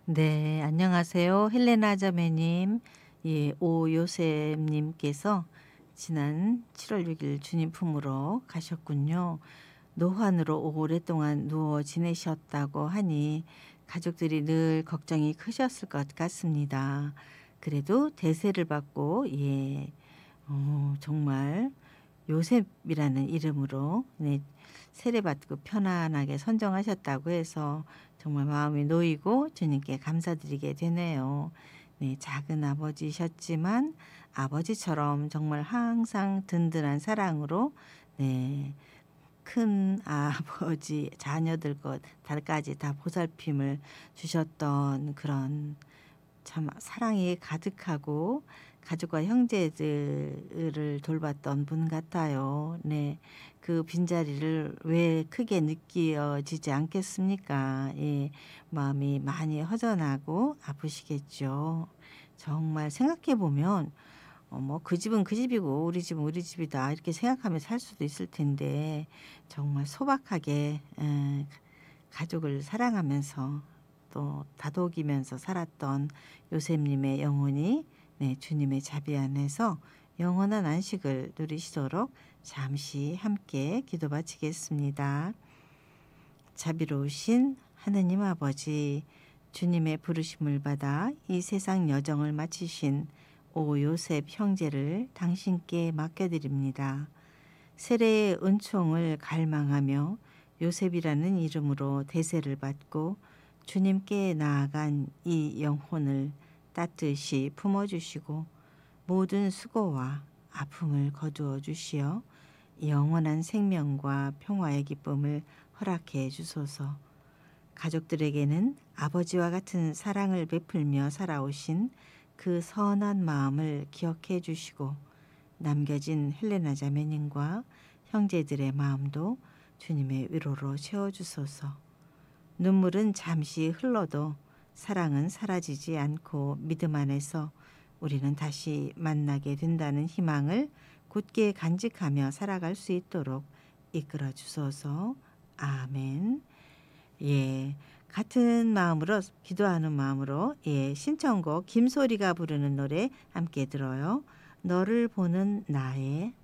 네, 안녕하세요. 헬레나 자매님, 오요셉 님께서 지난 7월 6일 주님 품으로 가셨군요. 노환으로 오랫동안 누워 지내셨다고 하니 가족들이 늘 걱정이 크셨을 것 같습니다. 그래도 대세를 받고 정말 요셉이라는 이름으로 세례받고 편안하게 선정하셨다고 해서 정말 마음이 놓이고 주님께 감사드리게 되네요. 네, 작은 아버지셨지만 아버지처럼 정말 항상 든든한 사랑으로 네, 큰 아버지 자녀들 것 달까지 다 보살핌을 주셨던 그런 참 사랑이 가득하고 가족과 형제들을 돌봤던 분 같아요. 네. 그 빈자리를 왜 크게 느껴지지 않겠습니까? 예. 마음이 많이 허전하고 아프시겠죠. 정말 생각해 보면 뭐 그 집은 그 집이고 우리 집은 우리 집이다 이렇게 생각하며 살 수도 있을 텐데 정말 소박하게 가족을 사랑하면서 또 다독이면서 살았던 요셉님의 영혼이 주님의 자비 안에서 영원한 안식을 누리시도록 잠시 함께 기도 바치겠습니다. 자비로우신 하느님 아버지, 주님의 부르심을 받아 이 세상 여정을 마치신 오 요셉 형제를 당신께 맡겨드립니다. 세례의 은총을 갈망하며 요셉이라는 이름으로 대세를 받고 주님께 나아간 이 영혼을 따뜻이 품어주시고 모든 수고와 아픔을 거두어 주시어 영원한 생명과 평화의 기쁨을 허락해 주소서. 가족들에게는 아버지와 같은 사랑을 베풀며 살아오신 그 선한 마음을 기억해 주시고 남겨진 헬레나 자매님과 형제들의 마음도 주님의 위로로 채워주소서. 눈물은 잠시 흘러도 사랑은 사라지지 않고 믿음 안에서 우리는 다시 만나게 된다는 희망을 굳게 간직하며 살아갈 수 있도록 이끌어 주소서. 아멘. 예. 같은 마음으로 기도하는 마음으로 신청곡 김소리가 부르는 노래 함께 들어요. 너를 보는 나의